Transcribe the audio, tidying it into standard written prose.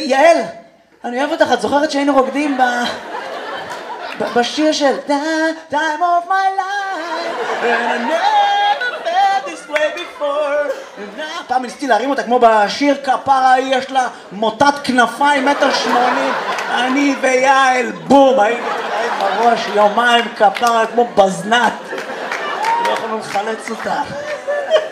יעל, אני אוהב אותך, את זוכרת שהיינו רוקדים בשיר של Time of my life and I never felt this way before. פעם ניסיתי להרים אותה כמו בשיר כפרה, יש לה מוטת כנפיים 1.80 מטר, אני ויעל בום, היינו בראש יומיים כפרה כמו בזנת, לא יכולנו לחלץ אותה.